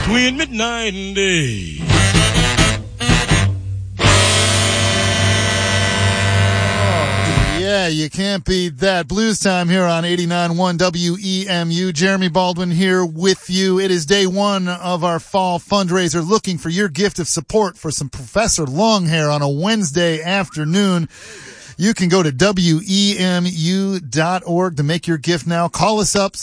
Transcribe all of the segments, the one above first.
between midnight and day. Yeah, you can't beat that. Blues Time here on 89.1 WEMU. Jeremy Baldwin here with you. It is day one of our fall fundraiser, looking for your gift of support for some Professor Longhair on a Wednesday afternoon. You can go to WEMU.org to make your gift now. Call us up,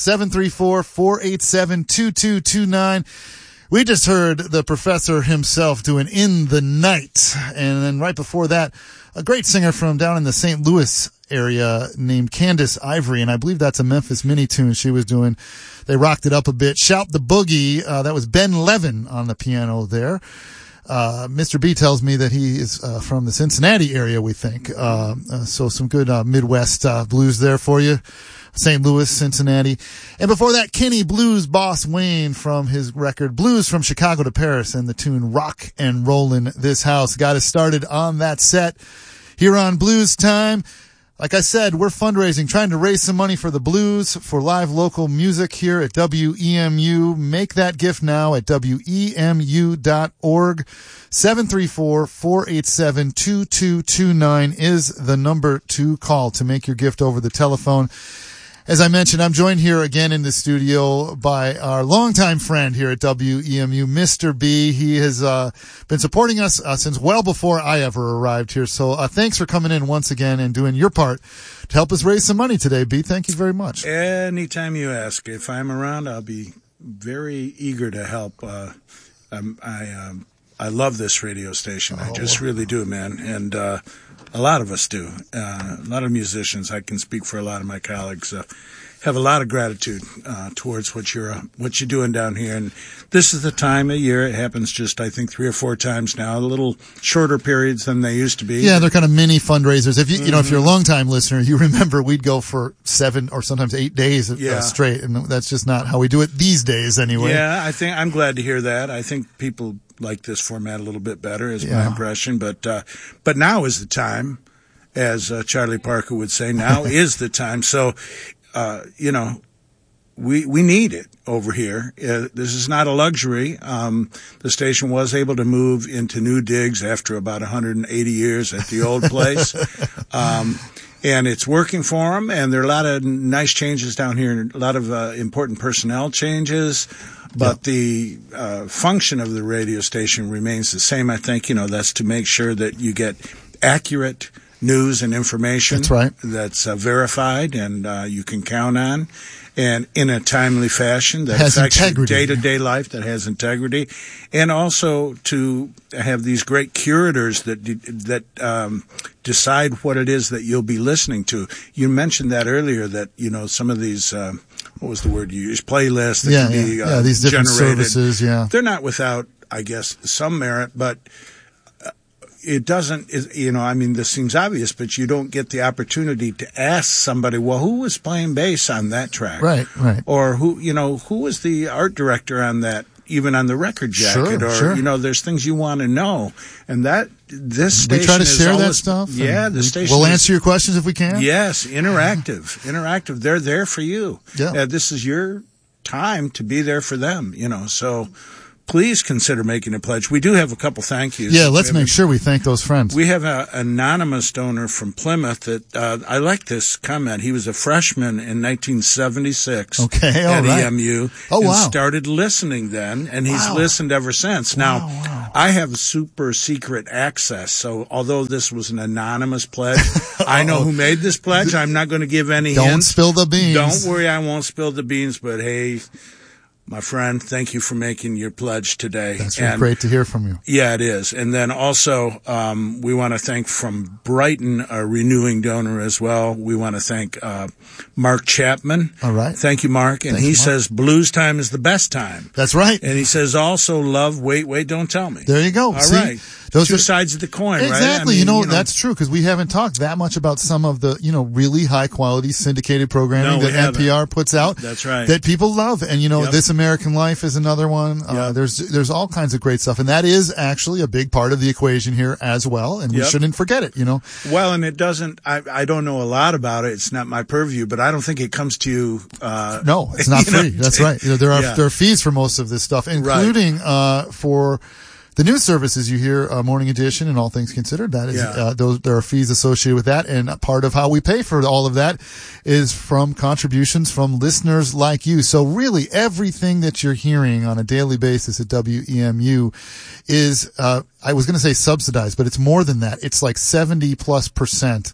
734-487-2229. We just heard the professor himself doing In the Night. And then right before that, a great singer from down in the St. Louis area named Candace Ivory. And I believe that's a Memphis mini tune she was doing. They rocked it up a bit. Shout the Boogie. That was Ben Levin on the piano there. Mr. B tells me that he is from the Cincinnati area, we think. So some good Midwest blues there for you. St. Louis, Cincinnati. And before that, Kenny Blues Boss Wayne from his record Blues from Chicago to Paris and the tune Rock and Rollin' This House. Got us started on that set here on Blues Time. Like I said, we're fundraising, trying to raise some money for the blues, for live local music here at WEMU. Make that gift now at WEMU.org. 734-487-2229 is the number to call to make your gift over the telephone. As I mentioned, I'm joined here again in the studio by our longtime friend here at WEMU, Mr. B. He has been supporting us since well before I ever arrived here. So thanks for coming in once again and doing your part to help us raise some money today, B. Thank you very much. Anytime you ask. If I'm around, I'll be very eager to help. I love this radio station. I just really do, man. And a lot of us do. A lot of musicians, I can speak for a lot of my colleagues, have a lot of gratitude towards what you're doing down here. And this is the time of year. It happens just, I think, 3 or 4 times now, a little shorter periods than they used to be. Yeah, they're kind of mini fundraisers. If you know, if you're a long-time listener, you remember we'd go for 7 or sometimes 8 days straight, and that's just not how we do it these days anyway. Yeah, I'm glad to hear that. I think people like this format a little bit better, is my impression. But now is the time, as Charlie Parker would say. Now is the time. So, we need it over here. This is not a luxury. The station was able to move into new digs after about 180 years at the old place. And it's working for them. And there are a lot of nice changes down here, a lot of important personnel changes. But the function of the radio station remains the same. I think, that's to make sure that you get accurate news and information. That's right. That's verified and you can count on, and in a timely fashion that has affects integrity. Your day-to-day life, that has integrity, and also to have these great curators that decide what it is that you'll be listening to. You mentioned that earlier, that some of these what was the word you used? Playlists that can be these different generated. services. Yeah, they're not without, I guess, some merit, but it doesn't. This seems obvious, but you don't get the opportunity to ask somebody, well, who was playing bass on that track, right? Or who was the art director on that, even on the record jacket, sure. There's things you want to know, and this station we try to share always, that stuff. Yeah, the station. We'll answer your questions if we can. Yes, interactive. They're there for you. Yeah, this is your time to be there for them. So. Please consider making a pledge. We do have a couple thank yous. Yeah, let's make sure we thank those friends. We have an anonymous donor from Plymouth that I like this comment. He was a freshman in 1976 at EMU and started listening then, and he's listened ever since. Now, I have super secret access, so although this was an anonymous pledge, I know who made this pledge. I'm not going to give any hints. Don't spill the beans. Don't worry, I won't spill the beans, but hey, my friend, thank you for making your pledge today. That's great to hear from you. Yeah, it is. And then also, we want to thank from Brighton, a renewing donor as well. We want to thank Mark Chapman. All right. Thank you, Mark. And he says blues time is the best time. That's right. And he says also love, wait, don't tell me. There you go. All right. Those two sides of the coin, exactly. right? That's true, because we haven't talked that much about some of the, really high quality syndicated programming that NPR puts out. That's right. That people love. And, This American Life is another one. There's all kinds of great stuff, and that is actually a big part of the equation here as well, and we shouldn't forget it, Well, and it doesn't, I don't know a lot about it. It's not my purview, but I don't think it comes to you. No, it's not free. That's right. There are fees for most of this stuff, including, for the news services you hear, Morning Edition and All Things Considered. That is, there are fees associated with that, and part of how we pay for all of that is from contributions from listeners like you. So really, everything that you're hearing on a daily basis at WEMU is, I was going to say subsidized, but it's more than that. It's like 70+%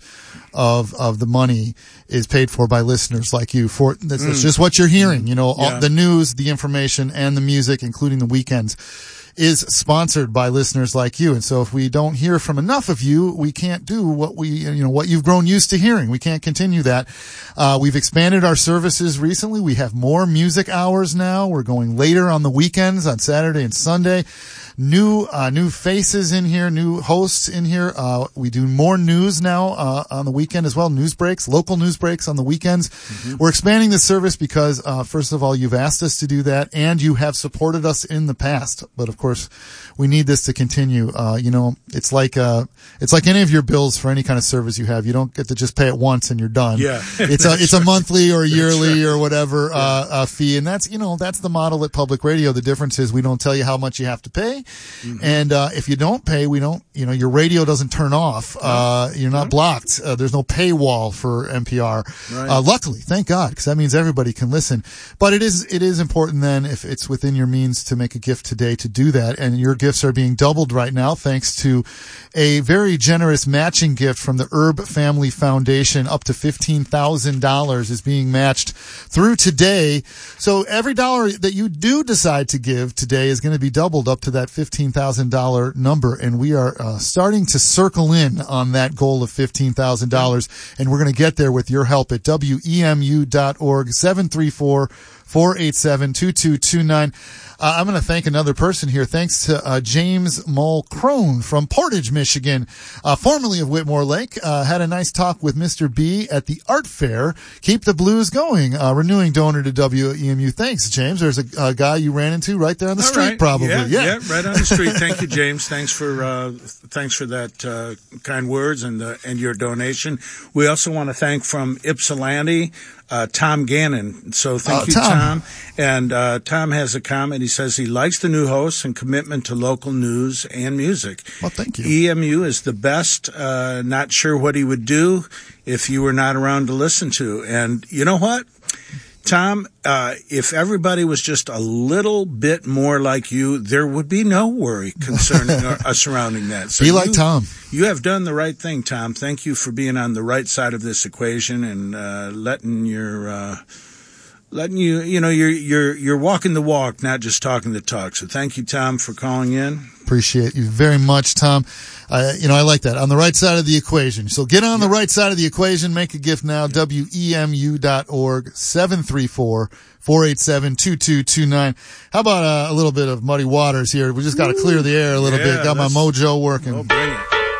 of the money is paid for by listeners like you. That's just what you're hearing. All the news, the information, and the music, including the weekends, is sponsored by listeners like you. And so if we don't hear from enough of you, we can't do what what you've grown used to hearing. We can't continue that. We've expanded our services recently. We have more music hours now. We're going later on the weekends, on Saturday and Sunday. New faces in here, new hosts in here. We do more news now, on the weekend as well. News breaks, local news breaks on the weekends. Mm-hmm. We're expanding the service because, first of all, you've asked us to do that and you have supported us in the past. But of course, we need this to continue. It's like any of your bills for any kind of service you have. You don't get to just pay it once and you're done. Yeah. It's a monthly or yearly or whatever, fee. And that's the model at public radio. The difference is we don't tell you how much you have to pay. Mm-hmm. And, if you don't pay, we don't, your radio doesn't turn off. You're not blocked. There's no paywall for NPR. Right. Luckily, thank God, because that means everybody can listen. But it is important then, if it's within your means, to make a gift today to do that. And your gifts are being doubled right now thanks to a very generous matching gift from the Herb Family Foundation. Up to $15,000 is being matched through today. So every dollar that you do decide to give today is going to be doubled up to that $15,000 number. And we are starting to circle in on that goal of $15,000. And we're going to get there with your help at WEMU.org, 734-487-2229. I'm going to thank another person here. Thanks to James Mulcrone from Portage, Michigan, formerly of Whitmore Lake. Had a nice talk with Mr. B at the art fair. Keep the blues going. Renewing donor to WEMU. Thanks, James. There's a guy you ran into right there on the street, probably. Yeah, right on the street. Thank you, James. Thanks for that kind words and your donation. We also want to thank from Ypsilanti, Tom Gannon. So thank you, Tom. And Tom has a comment. He says he likes the new hosts and commitment to local news and music. Well, thank you. EMU is the best. Not sure what he would do if you were not around to listen to. And you know what, Tom, if everybody was just a little bit more like you, there would be no worry concerning surrounding that. So be like Tom. You have done the right thing, Tom. Thank you for being on the right side of this equation and you're walking the walk, not just talking the talk. So thank you, Tom, for calling in. Appreciate you very much, Tom. I like that. On the right side of the equation. So get on the right side of the equation. Make a gift now. WEMU.org, 734-487-2229. How about a little bit of Muddy Waters here? We just got to clear the air a little bit. Got my mojo working. Oh, bring it.